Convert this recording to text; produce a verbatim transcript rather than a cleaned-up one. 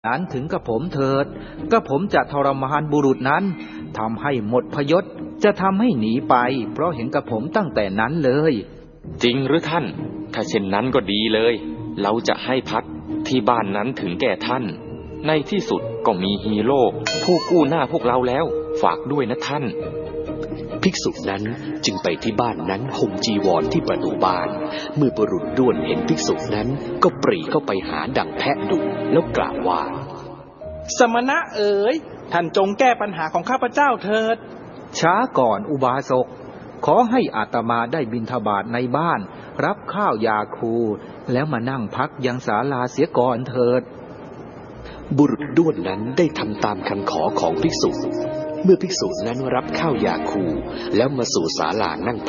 นั้นถึงกับผมเถิดก็ผมจะทรมานบุรุษนั้นทำให้หมดพยศจะทำให้หนีไปเพราะเห็นกับผมตั้งแต่นั้นเลยจริงหรือท่านถ้าเช่นนั้นก็ดีเลยเราจะให้พักที่บ้านนั้นถึงแก่ท่านในที่สุดก็มีฮีโร่ผู้กู้หน้าพวกเราแล้วฝากด้วยนะท่านภิกษุนั้นจึงไปที่บ้านนั้นห่มจีวรที่ประตูบ้านเมื่อบุรุษด้วนเห็นภิกษุนั้นก็ปรีเข้าไปหาดังแพะดุแล้วกล่าวว่าสมณะเอ๋ยท่านจงแก้ปัญหาของข้าพเจ้าเถิดช้าก่อนอุบาสกขอให้อาตมาได้บิณฑบาตในบ้านรับข้าวยาคูแล้วมานั่งพักยังศาลาเสียก่อนเถิดบุรุษด้วนนั้นได้ทำตามคำขอของภิกษุเมื่อภิกษุนั้นรับข้าวยาคูแล้วมาสู่ศาลานั่ง